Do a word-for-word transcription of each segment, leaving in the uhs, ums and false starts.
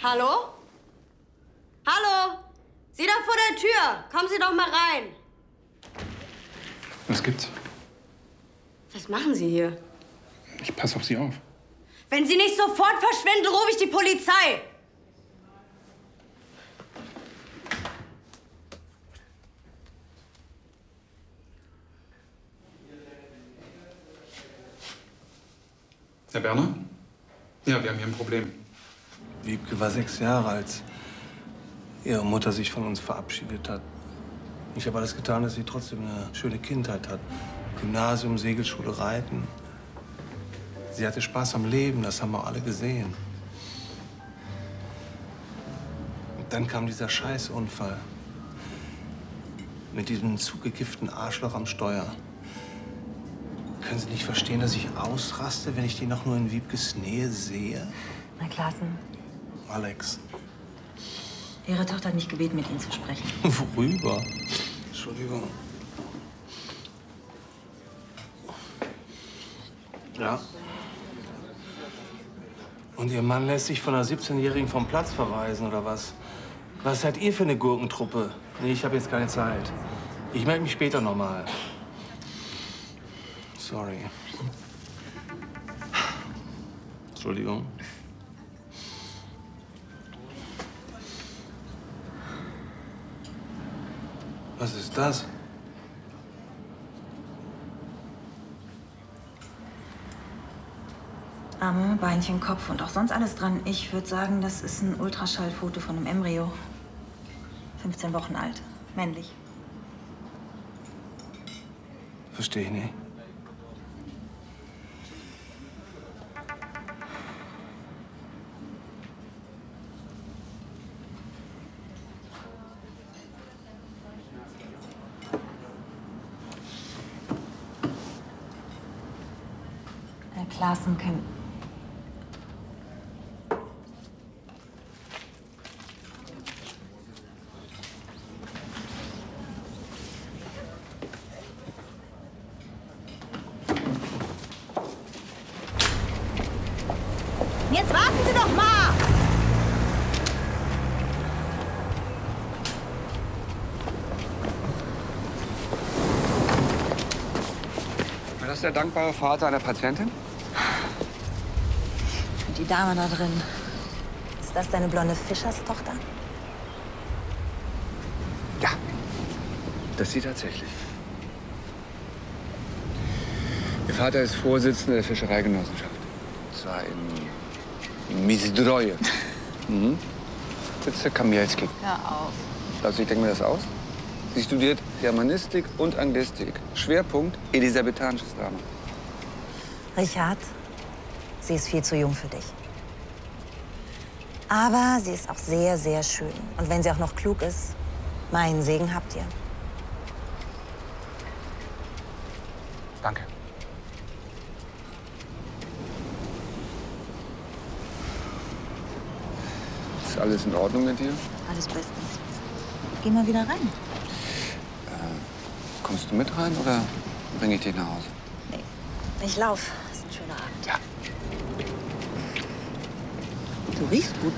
Hallo? Hallo? Sie da vor der Tür. Kommen Sie doch mal rein. Was gibt's? Was machen Sie hier? Ich passe auf Sie auf. Wenn Sie nicht sofort verschwinden, rufe ich die Polizei. Herr Berner? Ja, wir haben hier ein Problem. Wiebke war sechs Jahre, als ihre Mutter sich von uns verabschiedet hat. Ich habe alles getan, dass sie trotzdem eine schöne Kindheit hat. Gymnasium, Segelschule, Reiten. Sie hatte Spaß am Leben, das haben wir alle gesehen. Und dann kam dieser Scheißunfall. Mit diesem zugekifften Arschloch am Steuer. Können Sie nicht verstehen, dass ich ausraste, wenn ich die noch nur in Wiebkes Nähe sehe? Herr Klaassen. Alex. Ihre Tochter hat mich gebeten, mit Ihnen zu sprechen. Worüber? Entschuldigung. Ja. Und Ihr Mann lässt sich von einer siebzehnjährigen vom Platz verweisen, oder was? Was seid ihr für eine Gurkentruppe? Nee, ich habe jetzt keine Zeit. Ich melde mich später noch mal. Sorry. Entschuldigung. Was ist das? Arme, Beinchen, Kopf und auch sonst alles dran. Ich würde sagen, das ist ein Ultraschallfoto von einem Embryo. fünfzehn Wochen alt. Männlich. Verstehe ich nicht. Herr Klaassen können... Jetzt warten Sie doch mal! War das der dankbare Vater einer Patientin? Und die Dame da drin. Ist das deine blonde Fischerstochter? Ja, das sie tatsächlich. Ihr Vater ist Vorsitzender der Fischereigenossenschaft. Und zwar in Mizdroje. Mhm. Sitzt der Kamielski. Hör auf. Also ich denke mir das aus. Sie studiert Germanistik und Anglistik. Schwerpunkt elisabethanisches Drama. Richard, sie ist viel zu jung für dich. Aber sie ist auch sehr, sehr schön. Und wenn sie auch noch klug ist, meinen Segen habt ihr. Danke. Ist alles in Ordnung mit dir? Alles bestens. Geh mal wieder rein. Äh, kommst du mit rein oder bringe ich dich nach Hause? Nee, ich lauf. Das ist ein schöner Abend. Ja. Du riechst gut.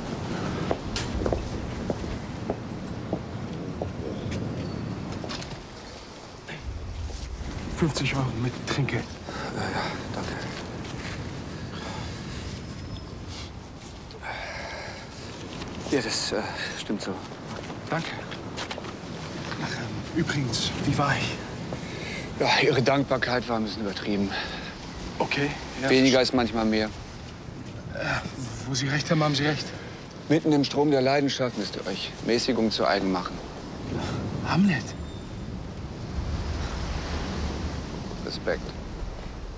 fünfzig Euro mit Trinkgeld. Ja, ja, danke. Ja, das äh, stimmt so. Danke. Ach, ähm, übrigens, wie war ich? Ja, Ihre Dankbarkeit war ein bisschen übertrieben. Okay. Ja, Weniger ist manchmal mehr. Äh, wo Sie recht haben, haben Sie recht. Mitten im Strom der Leidenschaft müsst ihr euch Mäßigung zu eigen machen. Hamlet. Respekt.